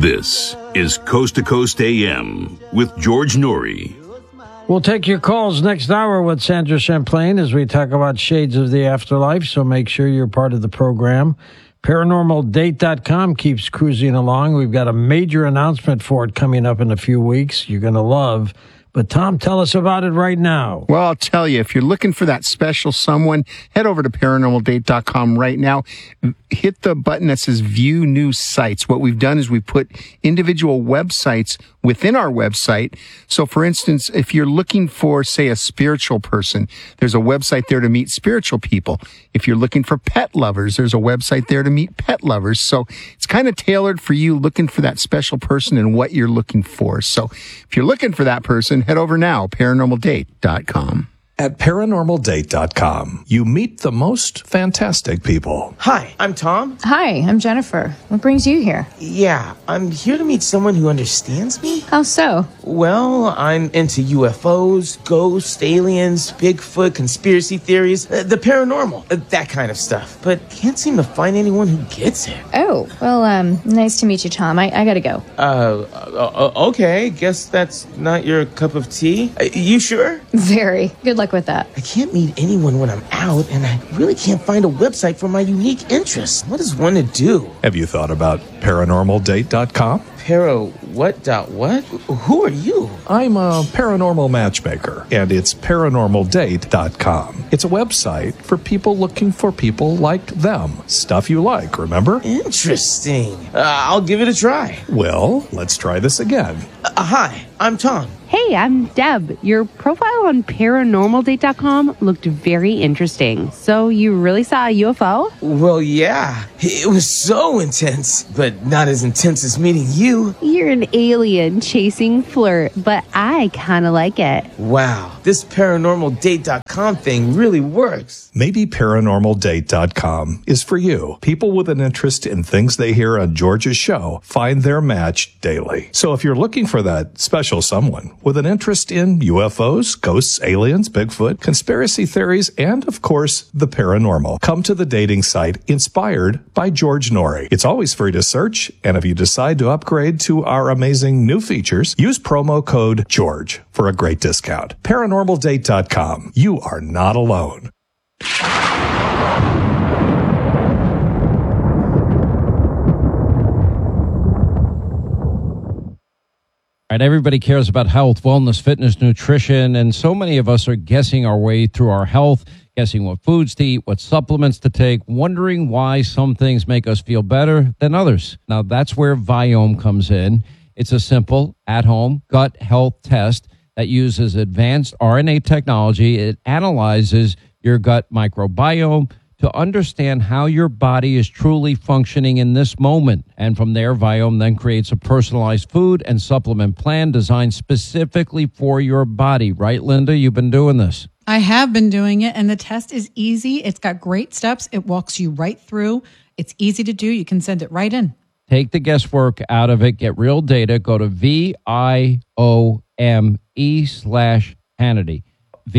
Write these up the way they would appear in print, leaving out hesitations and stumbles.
This is Coast to Coast AM with George Noory. We'll take your calls next hour with Sandra Champlain as we talk about shades of the afterlife, so make sure you're part of the program. ParanormalDate.com keeps cruising along. We've got a major announcement for it coming up in a few weeks you're going to love. But Tom, tell us about it right now. Well, I'll tell you, if you're looking for that special someone, head over to ParanormalDate.com right now. Hit the button that says View New Sites. What we've done is we put individual websites within our website. So, for instance, if you're looking for, say, a spiritual person, there's a website there to meet spiritual people. If you're looking for pet lovers, there's a website there to meet pet lovers. So it's kind of tailored for you looking for that special person and what you're looking for. So if you're looking for that person, head over now, ParanormalDate.com. At ParanormalDate.com, you meet the most fantastic people. Hi, I'm Tom. Hi, I'm Jennifer. What brings you here? Yeah, I'm here to meet someone who understands me. How so? Well, I'm into UFOs, ghosts, aliens, Bigfoot, conspiracy theories, the paranormal, that kind of stuff. But can't seem to find anyone who gets it. Oh, well, nice to meet you, Tom. I gotta go. Okay, guess that's not your cup of tea. You sure? Very. Good luck with that. I can't meet anyone when I'm out, and I really can't find a website for my unique interests. What is one to do? Have you thought about ParanormalDate.com? What? Who are you? I'm a paranormal matchmaker, and it's ParanormalDate.com. It's a website for people looking for people like them. Stuff you like, remember? Interesting. I'll give it a try. Well, let's try this again. Hi, I'm Tom. Hey, I'm Deb. Your profile on ParanormalDate.com looked very interesting. So you really saw a UFO? Well, yeah. It was so intense, but not as intense as meeting you. You're an alien chasing flirt, but I kind of like it. Wow, this ParanormalDate.com thing really works. Maybe ParanormalDate.com is for you. People with an interest in things they hear on George's show find their match daily. So if you're looking for that special someone with an interest in UFOs, ghosts, aliens, Bigfoot, conspiracy theories, and, of course, the paranormal, come to the dating site inspired by George Noory. It's always free to search, and if you decide to upgrade to our amazing new features, use promo code GEORGE for a great discount. ParanormalDate.com. You are not alone. Right, everybody cares about health, wellness, fitness, nutrition, and so many of us are guessing our way through our health, guessing what foods to eat, what supplements to take, wondering why some things make us feel better than others. Now, that's where Viome comes in. It's a simple, at-home gut health test that uses advanced RNA technology. It analyzes your gut microbiome to understand how your body is truly functioning in this moment. And from there, Viome then creates a personalized food and supplement plan designed specifically for your body. Right, Linda? You've been doing this. I have been doing it, and the test is easy. It's got great steps. It walks you right through. It's easy to do. You can send it right in. Take the guesswork out of it. Get real data. Go to VIOME/Hannity.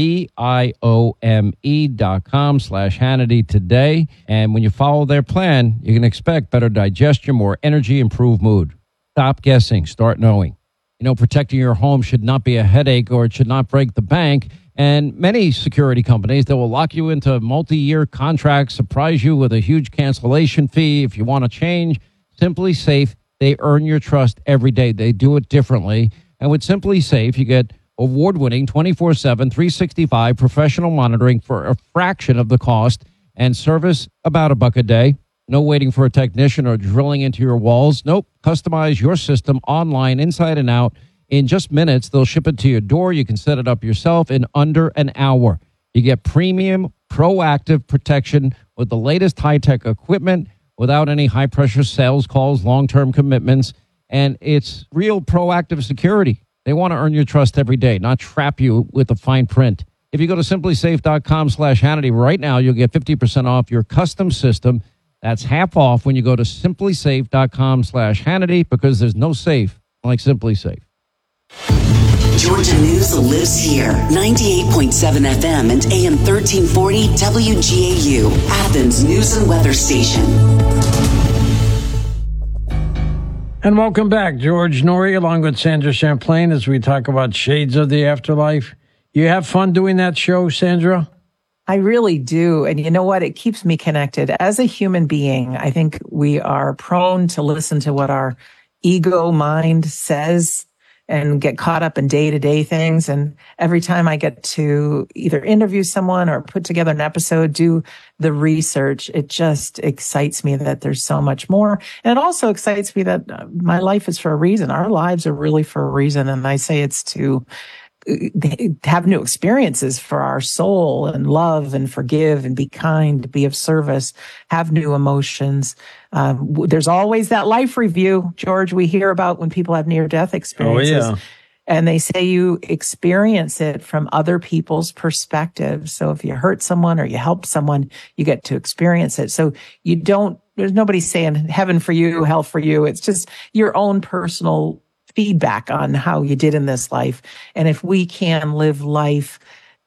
VIOME.com/Hannity today. And when you follow their plan, you can expect better digestion, more energy, improved mood. Stop guessing. Start knowing. You know, protecting your home should not be a headache, or it should not break the bank. And many security companies, they will lock you into multi-year contracts, surprise you with a huge cancellation fee if you want to change. Simply Safe, they earn your trust every day. They do it differently. And with Simply Safe, you get award-winning 24/7, 365 professional monitoring for a fraction of the cost and service about $1 a day. No waiting for a technician or drilling into your walls. Nope. Customize your system online, inside and out. In just minutes, they'll ship it to your door. You can set it up yourself in under an hour. You get premium, proactive protection with the latest high-tech equipment without any high-pressure sales calls, long-term commitments, and it's real proactive security. They want to earn your trust every day, not trap you with the fine print. If you go to simplysafe.com/Hannity right now, you'll get 50% off your custom system. That's half off when you go to simplysafe.com/Hannity, because there's no safe like Simply Safe. Georgia News lives here. 98.7 FM and AM 1340 WGAU, Athens News and Weather Station. And welcome back, George Noory, along with Sandra Champlain, as we talk about Shades of the Afterlife. You have fun doing that show, Sandra? I really do. And you know what? It keeps me connected. As a human being, I think we are prone to listen to what our ego mind says and get caught up in day-to-day things. And every time I get to either interview someone or put together an episode, do the research, it just excites me that there's so much more. And it also excites me that my life is for a reason. Our lives are really for a reason. And I say it's to have new experiences for our soul and love and forgive and be kind, be of service, have new emotions. There's always that life review, George, we hear about when people have near-death experiences. Oh, yeah. And they say you experience it from other people's perspective. So if you hurt someone or you help someone, you get to experience it. So there's nobody saying heaven for you, hell for you. It's just your own personal feedback on how you did in this life. And if we can live life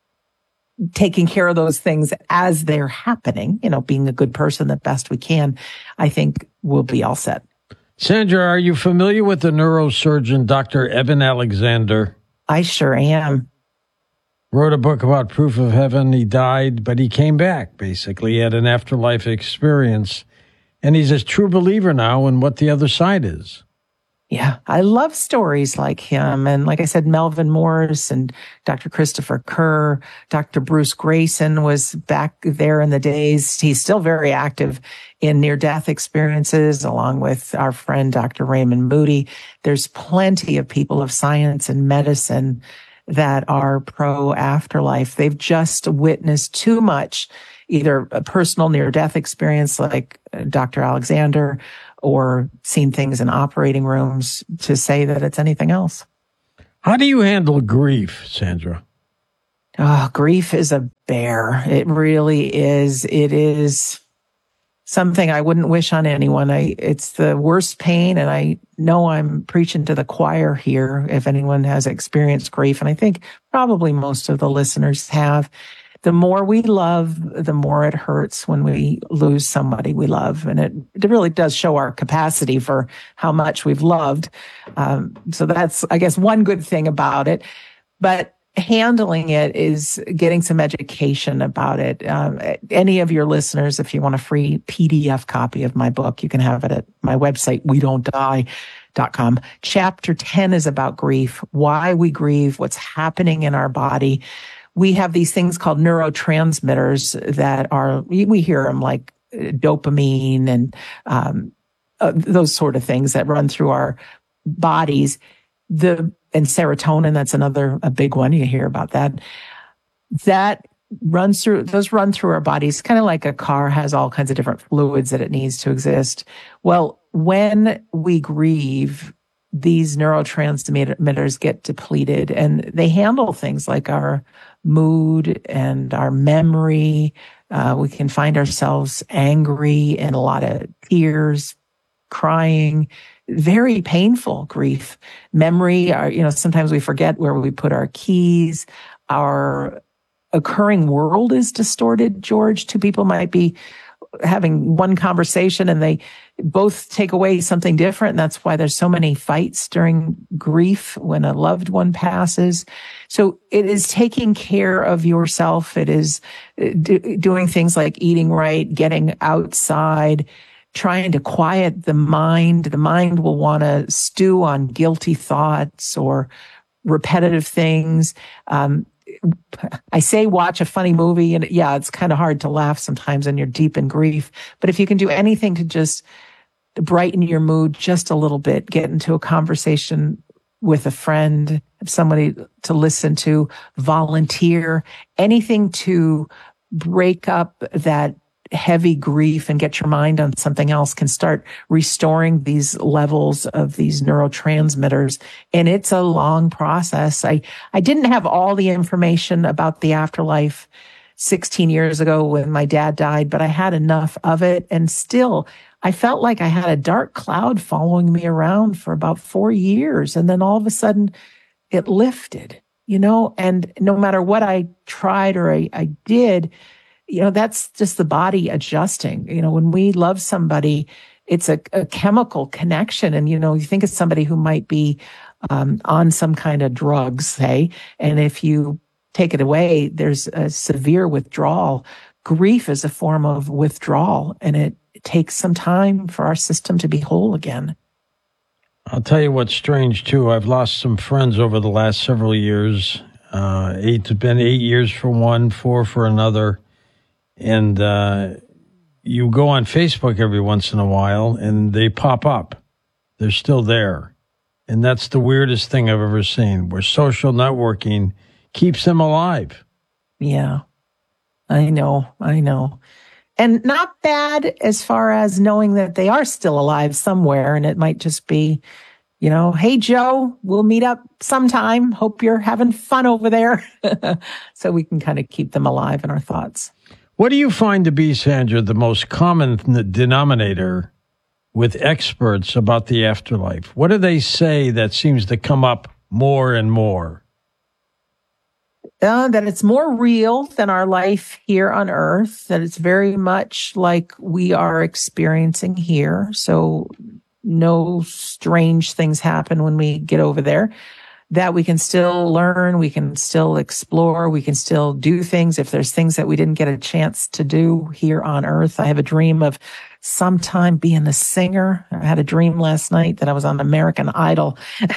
taking care of those things as they're happening, being a good person the best we can, I think we'll be all set. Sandra, are you familiar with the neurosurgeon, Dr. Eben Alexander? I sure am. Wrote a book about proof of heaven. He died, but he came back, basically. He had an afterlife experience. And he's a true believer now in what the other side is. Yeah, I love stories like him. And like I said, Melvin Morris and Dr. Christopher Kerr, Dr. Bruce Grayson was back there in the days. He's still very active in near-death experiences, along with our friend, Dr. Raymond Moody. There's plenty of people of science and medicine that are pro-afterlife. They've just witnessed too much, either a personal near-death experience like Dr. Alexander, or seen things in operating rooms to say that it's anything else. How do you handle grief, Sandra? Oh, grief is a bear. It really is. It is something I wouldn't wish on anyone. It's the worst pain, and I know I'm preaching to the choir here if anyone has experienced grief, and I think probably most of the listeners have. The more we love, the more it hurts when we lose somebody we love. And it really does show our capacity for how much we've loved. So that's, I guess, one good thing about it. But handling it is getting some education about it. Any of your listeners, if you want a free PDF copy of my book, you can have it at my website, WeDon'tDie.com. Chapter 10 is about grief, why we grieve, what's happening in our body. We have these things called neurotransmitters that we hear them like dopamine and those sort of things that run through our bodies. And serotonin, that's a big one. You hear about that. Those run through our bodies, kind of like a car has all kinds of different fluids that it needs to exist. Well, when we grieve, these neurotransmitters get depleted, and they handle things like our mood and our memory. We can find ourselves angry and a lot of tears, crying, very painful grief. Memory, sometimes we forget where we put our keys. Our occurring world is distorted, George. Two people might be having one conversation and they both take away something different. And that's why there's so many fights during grief when a loved one passes. So it is taking care of yourself. It is doing things like eating right, getting outside, trying to quiet the mind. The mind will want to stew on guilty thoughts or repetitive things. I say watch a funny movie, and yeah, it's kind of hard to laugh sometimes when you're deep in grief. But if you can do anything to just brighten your mood just a little bit, get into a conversation with a friend, somebody to listen to, volunteer, anything to break up that heavy grief and get your mind on something else can start restoring these levels of these neurotransmitters. And it's a long process. I didn't have all the information about the afterlife 16 years ago when my dad died, but I had enough of it. And still, I felt like I had a dark cloud following me around for about 4 years. And then all of a sudden it lifted, and no matter what I tried or I did, that's just the body adjusting. When we love somebody, it's a chemical connection. And, you think of somebody who might be on some kind of drugs, say, and if you take it away, there's a severe withdrawal. Grief is a form of withdrawal, and it takes some time for our system to be whole again. I'll tell you what's strange, too. I've lost some friends over the last several years. It's been 8 years for one, 4 for another. And you go on Facebook every once in a while, and they pop up. They're still there. And that's the weirdest thing I've ever seen, where social networking keeps them alive. Yeah, I know. And not bad as far as knowing that they are still alive somewhere. And it might just be, hey, Joe, we'll meet up sometime. Hope you're having fun over there. So we can kind of keep them alive in our thoughts. What do you find to be, Sandra, the most common denominator with experts about the afterlife? What do they say that seems to come up more and more? That it's more real than our life here on Earth, that it's very much like we are experiencing here. So no strange things happen when we get over there. That we can still learn, we can still explore, we can still do things if there's things that we didn't get a chance to do here on Earth. I have a dream of sometime being a singer. I had a dream last night that I was on American Idol.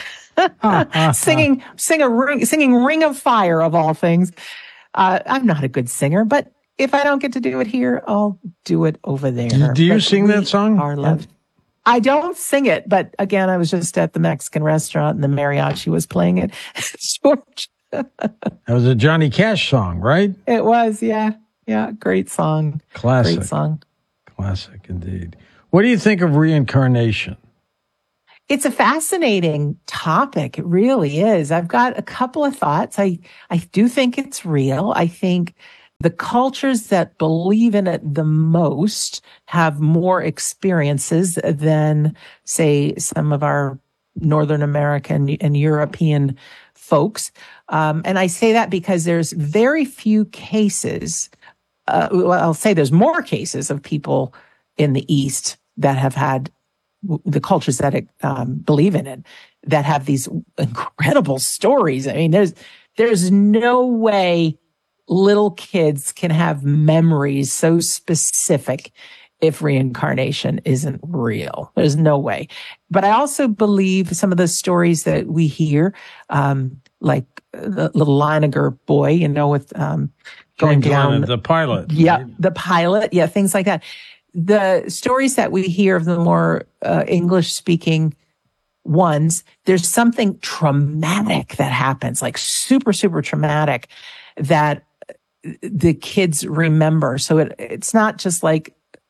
singing Ring of Fire of all things. I'm not a good singer, but if I don't get to do it here, I'll do it over there. Do you sing that song? Our love. I don't sing it, but again, I was just at the Mexican restaurant and the mariachi was playing it. George. That was a Johnny Cash song, right? It was, yeah. Yeah, great song. Classic. Great song. Classic indeed. What do you think of reincarnation? It's a fascinating topic. It really is. I've got a couple of thoughts. I do think it's real. I think the cultures that believe in it the most have more experiences than, say, some of our Northern American and European folks. And I say that because there's very few cases. I'll say there's more cases of people in the East that have had the cultures that believe in it, that have these incredible stories. I mean, there's no way little kids can have memories so specific if reincarnation isn't real. There's no way. But I also believe some of the stories that we hear, like the little Leininger boy, with going down. The pilot. Yeah, right? the pilot. Yeah, things like that. The stories that we hear of the more English-speaking ones, there's something traumatic that happens, like super, super traumatic, that the kids remember. So it's not just like,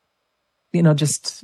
just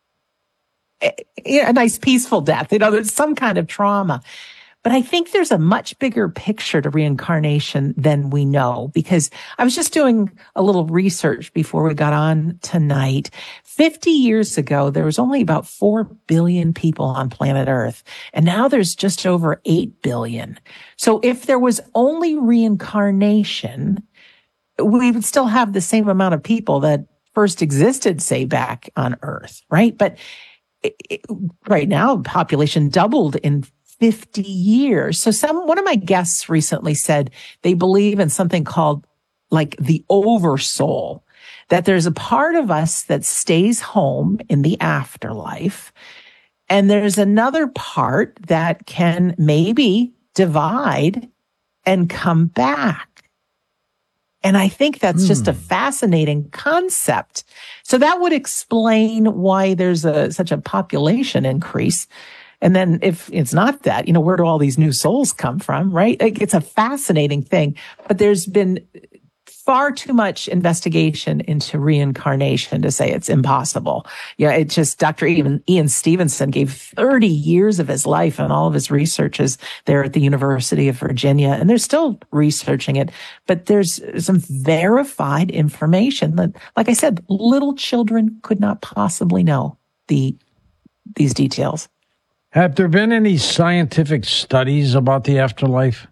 a nice peaceful death. There's some kind of trauma. But I think there's a much bigger picture to reincarnation than we know, because I was just doing a little research before we got on tonight. 50 years ago, there was only about 4 billion people on planet Earth, and now there's just over 8 billion. So if there was only reincarnation, we would still have the same amount of people that first existed, say, back on Earth, right? But right now, population doubled in 50 years. So one of my guests recently said they believe in something called like the oversoul, that there's a part of us that stays home in the afterlife. And there's another part that can maybe divide and come back. And I think that's just a fascinating concept. So that would explain why there's such a population increase. And then if it's not that, where do all these new souls come from, right? Like, it's a fascinating thing, but there's been far too much investigation into reincarnation to say it's impossible. Yeah, it's just Dr. Ian Stevenson gave 30 years of his life and all of his researches there at the University of Virginia, and they're still researching it. But there's some verified information that, like I said, little children could not possibly know these details. Have there been any scientific studies about the afterlife?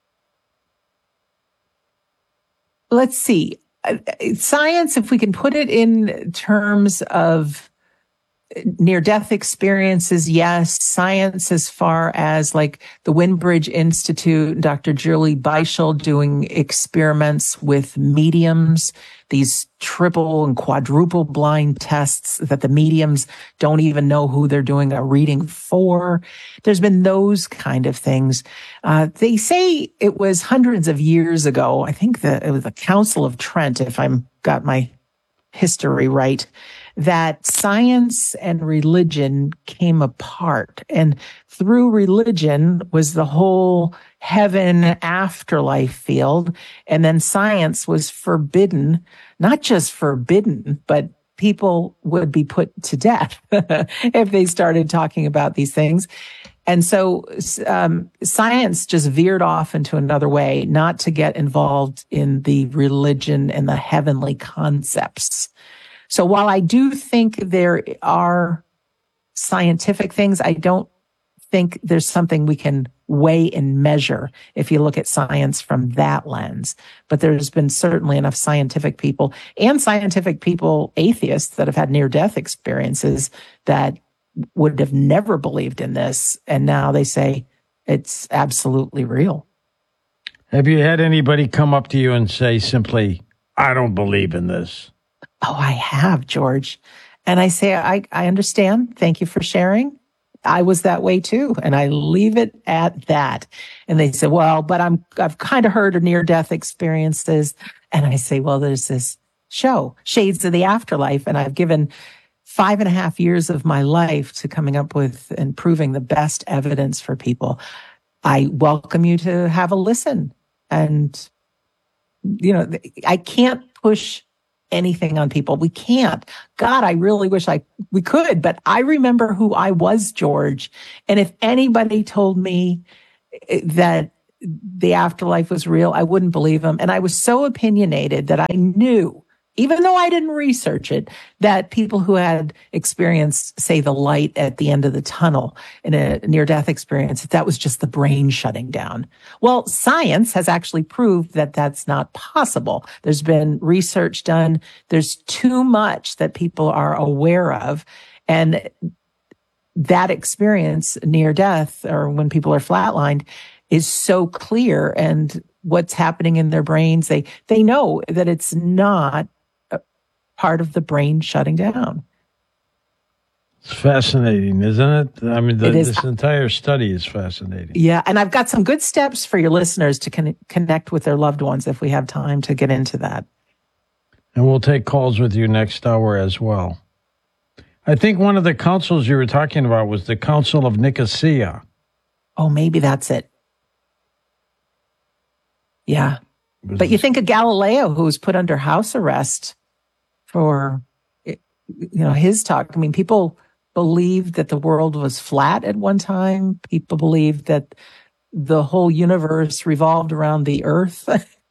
Let's see. Science, if we can put it in terms of near-death experiences, yes. Science as far as like the Windbridge Institute, Dr. Julie Beischel doing experiments with mediums, these triple and quadruple blind tests that the mediums don't even know who they're doing a reading for. There's been those kind of things. They say it was hundreds of years ago. I think that it was the Council of Trent, if I'm got my history right, that science and religion came apart. And through religion was the whole heaven afterlife field. And then science was forbidden, not just forbidden, but people would be put to death if they started talking about these things. And so science just veered off into another way, not to get involved in the religion and the heavenly concepts. So while I do think there are scientific things, I don't think there's something we can weigh and measure if you look at science from that lens. But there's been certainly enough scientific people, atheists, that have had near-death experiences that would have never believed in this. And now they say it's absolutely real. Have you had anybody come up to you and say simply, I don't believe in this? Oh, I have, George. And I say, I understand. Thank you for sharing. I was that way too. And I leave it at that. And they say, well, but I've kind of heard of near-death experiences. And I say, well, there's this show, Shades of the Afterlife. And I've given 5.5 years of my life to coming up with and proving the best evidence for people. I welcome you to have a listen. And, I can't push anything on people. We can't. God, I really wish we could, but I remember who I was, George. And if anybody told me that the afterlife was real, I wouldn't believe them. And I was so opinionated that I knew, even though I didn't research it, that people who had experienced, say, the light at the end of the tunnel in a near-death experience, that was just the brain shutting down. Well, science has actually proved that that's not possible. There's been research done. There's too much that people are aware of. And that experience near death, or when people are flatlined, is so clear. And what's happening in their brains, they know that it's not part of the brain shutting down. It's fascinating, isn't it? I mean, this entire study is fascinating. Yeah, and I've got some good steps for your listeners to connect with their loved ones if we have time to get into that. And we'll take calls with you next hour as well. I think one of the councils you were talking about was the Council of Nicosia. Oh, maybe that's it. Yeah. But you think of Galileo, who was put under house arrest for, his talk. I mean, people believed that the world was flat at one time. People believed that the whole universe revolved around the earth.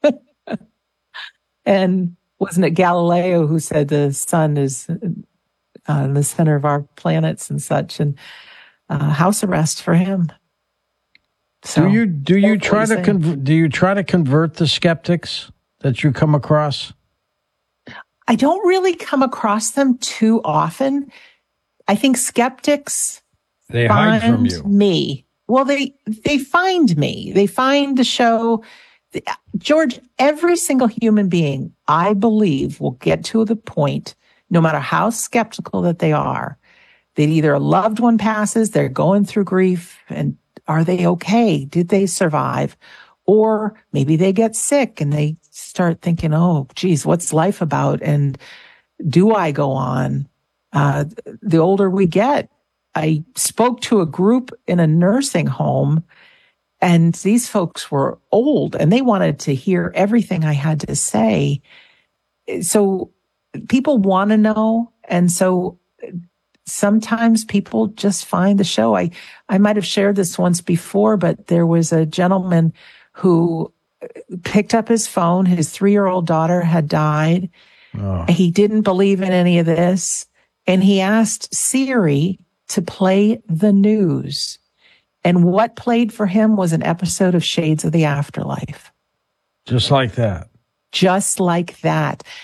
And wasn't it Galileo who said the sun is the center of our planets and such, and house arrest for him. So, do you try to convert the skeptics that you come across? I don't really come across them too often. I think skeptics hide from you. Me. Well, they find me. They find the show. George, every single human being, I believe, will get to the point, no matter how skeptical that they are, that either a loved one passes, they're going through grief, and are they okay? Did they survive? Or maybe they get sick and they start thinking, oh, geez, what's life about? And do I go on? The older we get, I spoke to a group in a nursing home, and these folks were old and they wanted to hear everything I had to say. So people want to know. And so sometimes people just find the show. I might have shared this once before, but there was a gentleman who picked up his phone. His 3-year-old daughter had died. Oh. He didn't believe in any of this. And he asked Siri to play the news. And what played for him was an episode of Shades of the Afterlife. Just like that. Just like that.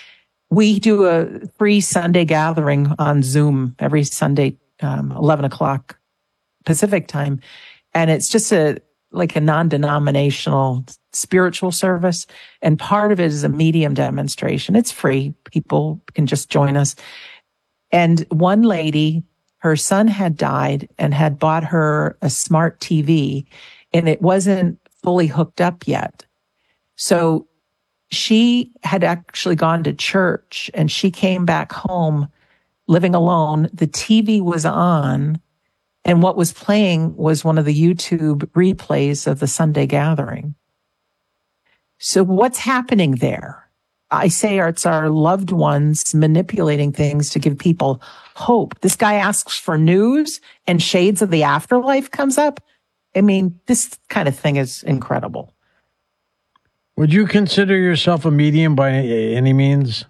We do a free Sunday gathering on Zoom every Sunday, 11 o'clock Pacific time. And it's just like a non-denominational spiritual service. And part of it is a medium demonstration. It's free. People can just join us. And one lady, her son had died and had bought her a smart TV, and it wasn't fully hooked up yet. So she had actually gone to church, and she came back home living alone. The TV was on, and what was playing was one of the YouTube replays of the Sunday gathering. So what's happening there? I say it's our loved ones manipulating things to give people hope. This guy asks for news and shades of the afterlife comes up. I mean, this kind of thing is incredible. Would you consider yourself a medium by any means?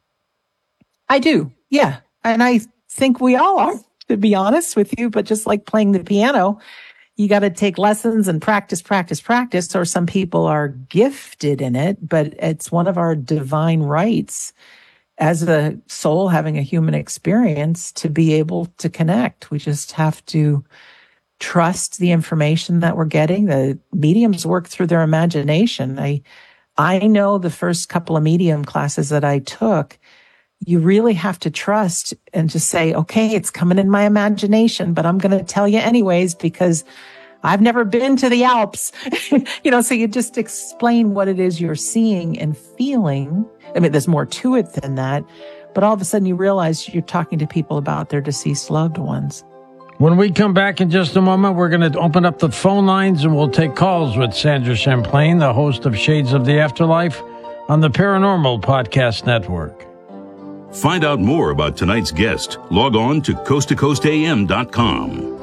I do, yeah. And I think we all are, to be honest with you. But just like playing the piano, you got to take lessons and practice. Or some people are gifted in it, but it's one of our divine rights as a soul having a human experience to be able to connect. We just have to trust the information that we're getting. The mediums work through their imagination. I know the first couple of medium classes that I took, you really have to trust and just say, okay, it's coming in my imagination, but I'm going to tell you anyways, because I've never been to the Alps. So you just explain what it is you're seeing and feeling. I mean, there's more to it than that, but all of a sudden you realize you're talking to people about their deceased loved ones. When we come back in just a moment, we're going to open up the phone lines and we'll take calls with Sandra Champlain, the host of Shades of the Afterlife on the Paranormal Podcast Network. Find out more about tonight's guest. Log on to coasttocoastam.com.